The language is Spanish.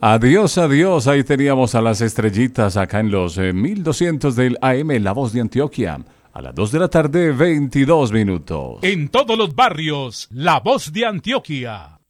Adiós, adiós. Ahí teníamos a las estrellitas acá en los 1200 del AM, La Voz de Antioquia. A las 2 de la tarde, 22 minutos. En todos los barrios, La Voz de Antioquia.